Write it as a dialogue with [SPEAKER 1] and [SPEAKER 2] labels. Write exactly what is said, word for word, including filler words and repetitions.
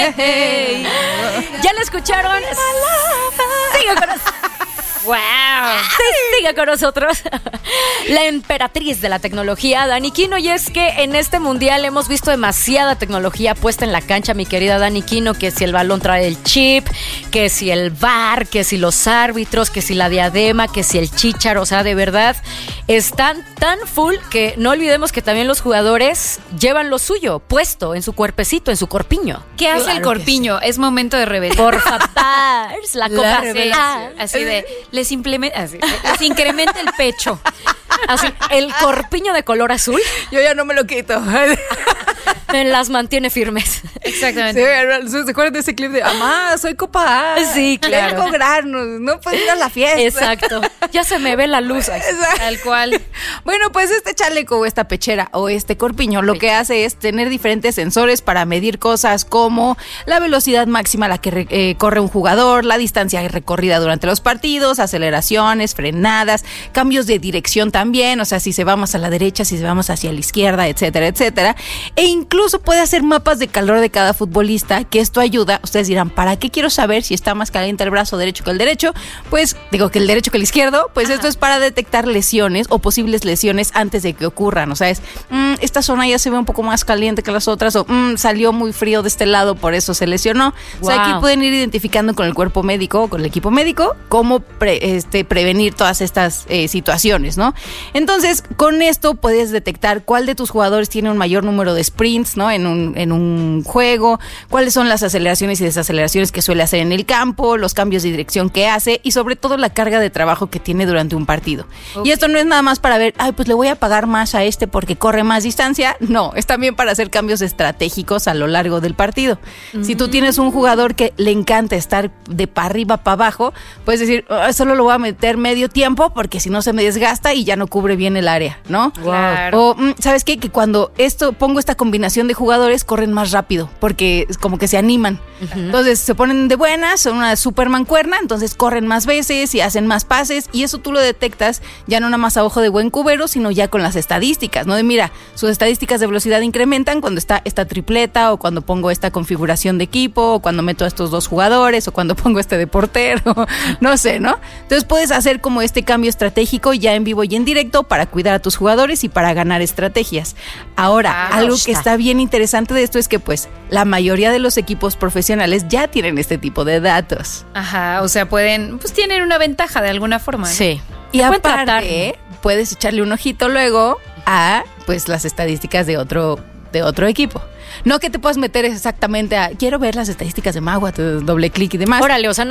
[SPEAKER 1] Hey. ¿Ya la escucharon? Sigue con nosotros. ¡Wow! Sí, sigue con nosotros la emperatriz de la tecnología, Dani Quino. Y es que en este mundial hemos visto demasiada tecnología puesta en la cancha, mi querida Dani Quino. Que si el balón trae el chip, que si el V A R, que si los árbitros, que si la diadema, que si el chícharo. O sea, de verdad, están tan full que no olvidemos que también los jugadores llevan lo suyo puesto en su cuerpecito, en su corpiño.
[SPEAKER 2] ¿Qué hace
[SPEAKER 1] claro
[SPEAKER 2] el corpiño? Es momento de revelar.
[SPEAKER 1] Por fatar, la copa
[SPEAKER 2] revelación. Así de, les implementa, así, les incrementa el pecho.
[SPEAKER 1] Así, el corpiño de color azul.
[SPEAKER 3] Yo ya no me lo quito.
[SPEAKER 1] Me las mantiene firmes.
[SPEAKER 2] Exactamente.
[SPEAKER 3] Sí, ¿se acuerdan de ese clip de mamá, soy copa A?
[SPEAKER 1] Sí, claro.
[SPEAKER 3] Quiero lograrnos, no puedo ir a la fiesta.
[SPEAKER 1] Exacto. Ya se me ve la luz.
[SPEAKER 2] Tal cual.
[SPEAKER 3] Bueno, pues este chaleco o esta pechera o este corpiño lo que hace es tener diferentes sensores para medir cosas como la velocidad máxima a la que eh, corre un jugador, la distancia recorrida durante los partidos, aceleraciones, frenadas, cambios de dirección también, o sea, si se va más a la derecha, si se va más hacia la izquierda, etcétera, etcétera. E incluso puede hacer mapas de calor de cada futbolista, que esto ayuda. Ustedes dirán, ¿para qué quiero saber si está más caliente el brazo derecho que el derecho? Pues, digo que el derecho que el izquierdo, pues Ajá. Esto es para detectar lesiones o posibles lesiones antes de que ocurran. O sea, es, mmm, esta zona ya se ve un poco más caliente que las otras, o mmm, salió muy frío de este lado, por eso se lesionó. Wow. O sea, aquí pueden ir identificando con el cuerpo médico o con el equipo médico cómo pre, este, prevenir todas estas eh, situaciones, ¿no? Entonces, con esto puedes detectar cuál de tus jugadores tiene un mayor número de sprints, ¿no? En un, en un juego, cuáles son las aceleraciones y desaceleraciones que suele hacer en el campo, los cambios de dirección que hace y sobre todo la carga de trabajo que tiene durante un partido. Okay. Y esto no es nada más para ver, ay, pues le voy a pagar más a este porque corre más distancia. No, es también para hacer cambios estratégicos a lo largo del partido. Mm-hmm. Si tú tienes un jugador que le encanta estar de para arriba para abajo, puedes decir, oh, solo lo voy a meter medio tiempo porque si no se me desgasta y ya no cubre bien el área, ¿no?
[SPEAKER 2] Claro.
[SPEAKER 3] O, ¿sabes qué? Que cuando esto pongo esta combinación de jugadores, corren más rápido porque es como que se animan. Uh-huh. Entonces se ponen de buenas, son una super mancuerna, entonces corren más veces y hacen más pases y eso tú lo detectas ya no nada más a ojo de buen cubero, sino ya con las estadísticas, ¿no? De mira, sus estadísticas de velocidad incrementan cuando está esta tripleta o cuando pongo esta configuración de equipo o cuando meto a estos dos jugadores o cuando pongo este de portero, no sé, ¿no? Entonces puedes hacer como este cambio estratégico ya en vivo y en directo para cuidar a tus jugadores y para ganar estrategias. Ahora, ah, algo que está bien interesante de esto es que pues la mayoría de los equipos profesionales ya tienen este tipo de datos.
[SPEAKER 2] Ajá, o sea, pueden, pues tienen una ventaja de alguna forma, ¿no?
[SPEAKER 3] Sí. Y aparte, puedes echarle un ojito luego a pues las estadísticas de otro de otro equipo. No que te puedas meter exactamente a quiero ver las estadísticas de Magua, doble clic y demás.
[SPEAKER 1] Órale, o sea, no